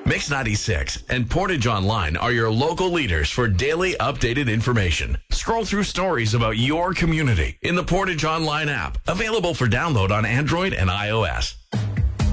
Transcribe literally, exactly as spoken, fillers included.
Mix ninety-six and Portage Online are your local leaders for daily updated information. Scroll through stories about your community in the Portage Online app, available for download on Android and iOS.